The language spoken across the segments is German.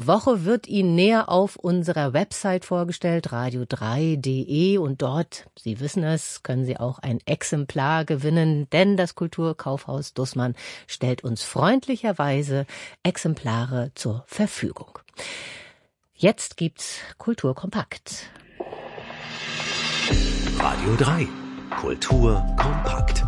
Woche wird Ihnen näher auf unserer Website vorgestellt, radio3.de. Und dort, Sie wissen es, können Sie auch ein Exemplar gewinnen, denn das Kulturkaufhaus Dussmann stellt uns freundlicherweise Exemplare zur Verfügung. Jetzt gibt's Kultur kompakt. Radio 3. Kultur kompakt.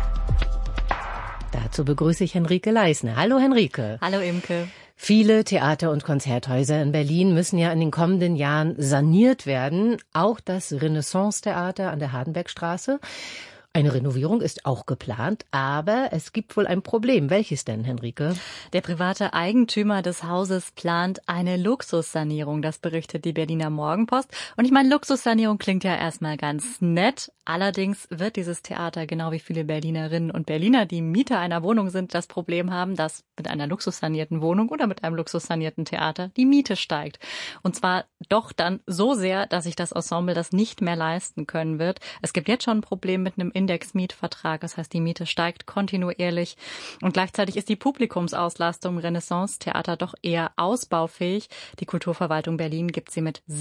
Dazu begrüße ich Henrike Leisner. Hallo Henrike. Hallo Imke. Viele Theater- und Konzerthäuser in Berlin müssen ja in den kommenden Jahren saniert werden. Auch das Renaissance-Theater an der Hardenbergstraße. Eine Renovierung ist auch geplant, aber es gibt wohl ein Problem. Welches denn, Henrike? Der private Eigentümer des Hauses plant eine Luxussanierung, das berichtet die Berliner Morgenpost. Und ich meine, Luxussanierung klingt ja erstmal ganz nett. Allerdings wird dieses Theater, genau wie viele Berlinerinnen und Berliner, die Mieter einer Wohnung sind, das Problem haben, dass mit einer luxussanierten Wohnung oder mit einem luxussanierten Theater die Miete steigt. Und zwar doch dann so sehr, dass sich das Ensemble das nicht mehr leisten können wird. Es gibt jetzt schon ein Problem mit einem Indexmietvertrag, das heißt, die Miete steigt kontinuierlich und gleichzeitig ist die Publikumsauslastung im Renaissance-Theater doch eher ausbaufähig. Die Kulturverwaltung Berlin gibt sie mit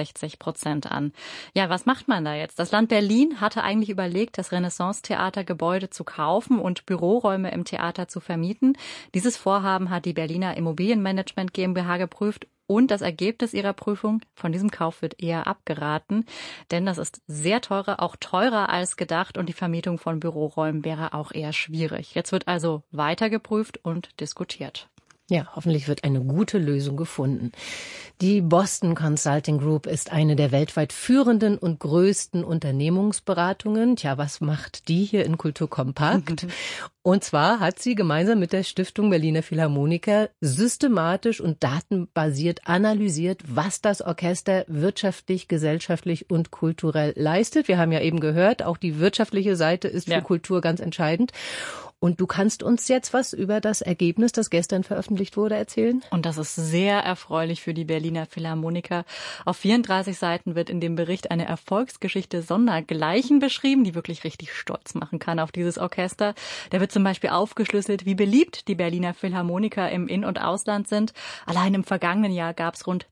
67% an. Ja, was macht man da jetzt? Das Land Berlin hatte eigentlich überlegt, das Renaissance-Theater-Gebäude zu kaufen und Büroräume im Theater zu vermieten. Dieses Vorhaben hat die Berliner Immobilienmanagement GmbH geprüft. Und das Ergebnis ihrer Prüfung, von diesem Kauf wird eher abgeraten, denn das ist sehr teurer, auch teurer als gedacht und die Vermietung von Büroräumen wäre auch eher schwierig. Jetzt wird also weiter geprüft und diskutiert. Ja, hoffentlich wird eine gute Lösung gefunden. Die Boston Consulting Group ist eine der weltweit führenden und größten Unternehmungsberatungen. Tja, was macht die hier in Kultur kompakt? Und zwar hat sie gemeinsam mit der Stiftung Berliner Philharmoniker systematisch und datenbasiert analysiert, was das Orchester wirtschaftlich, gesellschaftlich und kulturell leistet. Wir haben ja eben gehört, auch die wirtschaftliche Seite ist für Kultur ganz entscheidend. Und du kannst uns jetzt was über das Ergebnis, das gestern veröffentlicht wurde, erzählen? Und das ist sehr erfreulich für die Berliner Philharmoniker. Auf 34 Seiten wird in dem Bericht eine Erfolgsgeschichte sondergleichen beschrieben, die wirklich richtig stolz machen kann auf dieses Orchester. Da wird zum Beispiel aufgeschlüsselt, wie beliebt die Berliner Philharmoniker im In- und Ausland sind. Allein im vergangenen Jahr gab es rund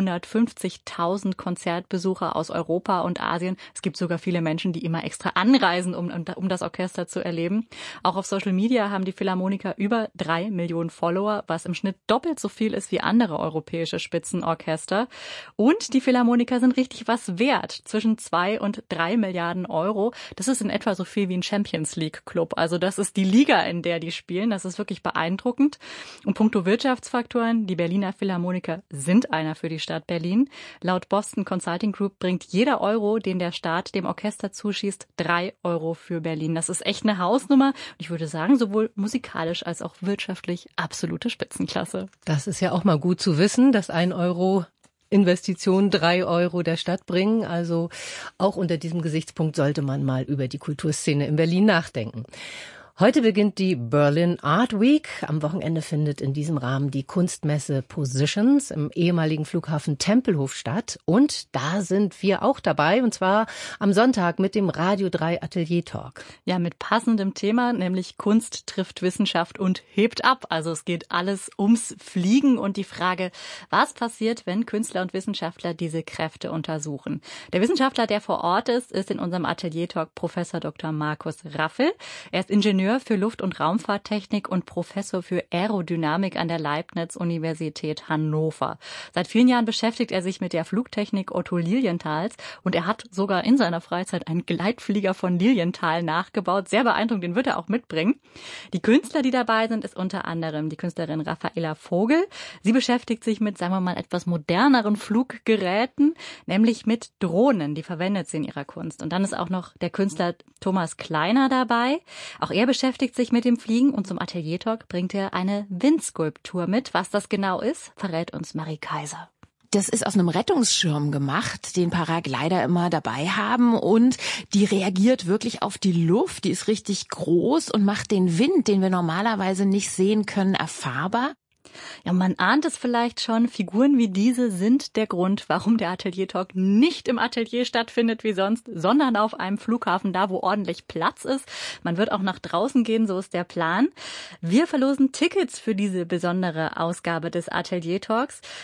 250.000 Konzertbesucher aus Europa und Asien. Es gibt sogar viele Menschen, die immer extra anreisen, um das Orchester zu erleben. Auch auf Social Media haben die Philharmoniker über 3 Millionen Follower, was im Schnitt doppelt so viel ist wie andere europäische Spitzenorchester. Und die Philharmoniker sind richtig was wert. Zwischen 2 und 3 Milliarden Euro. Das ist in etwa so viel wie ein Champions League Club. Also das ist die Liga, in der die spielen. Das ist wirklich beeindruckend. Und puncto Wirtschaftsfaktoren, die Berliner Philharmoniker sind einer für die Stadt Berlin. Laut Boston Consulting Group bringt jeder Euro, den der Staat dem Orchester zuschießt, 3 Euro für Berlin. Das ist echt eine Hausnummer. Ich würde sagen, sowohl musikalisch als auch wirtschaftlich absolute Spitzenklasse. Das ist ja auch mal gut zu wissen, dass 1 Euro Investition 3 Euro der Stadt bringen. Also auch unter diesem Gesichtspunkt sollte man mal über die Kulturszene in Berlin nachdenken. Heute beginnt die Berlin Art Week. Am Wochenende findet in diesem Rahmen die Kunstmesse Positions im ehemaligen Flughafen Tempelhof statt. Und da sind wir auch dabei, und zwar am Sonntag mit dem Radio 3 Atelier Talk. Ja, mit passendem Thema, nämlich Kunst trifft Wissenschaft und hebt ab. Also es geht alles ums Fliegen und die Frage, was passiert, wenn Künstler und Wissenschaftler diese Kräfte untersuchen. Der Wissenschaftler, der vor Ort ist in unserem Atelier Talk Professor Dr. Markus Raffel. Er ist Ingenieur für Luft- und Raumfahrttechnik und Professor für Aerodynamik an der Leibniz-Universität Hannover. Seit vielen Jahren beschäftigt er sich mit der Flugtechnik Otto Lilienthals und er hat sogar in seiner Freizeit einen Gleitflieger von Lilienthal nachgebaut. Sehr beeindruckend, den wird er auch mitbringen. Die Künstler, die dabei sind, ist unter anderem die Künstlerin Raffaela Vogel. Sie beschäftigt sich mit, sagen wir mal, etwas moderneren Fluggeräten, nämlich mit Drohnen. Die verwendet sie in ihrer Kunst. Und dann ist auch noch der Künstler Thomas Kleiner dabei. Auch er beschäftigt sich mit dem Fliegen und zum Atelier Talk bringt er eine Windskulptur mit. Was das genau ist, verrät uns Marie Kaiser. Das ist aus einem Rettungsschirm gemacht, den Paraglider immer dabei haben und die reagiert wirklich auf die Luft. Die ist richtig groß und macht den Wind, den wir normalerweise nicht sehen können, erfahrbar. Ja, man ahnt es vielleicht schon, Figuren wie diese sind der Grund, warum der Atelier Talk nicht im Atelier stattfindet wie sonst, sondern auf einem Flughafen, da wo ordentlich Platz ist. Man wird auch nach draußen gehen, so ist der Plan. Wir verlosen Tickets für diese besondere Ausgabe des Atelier Talks.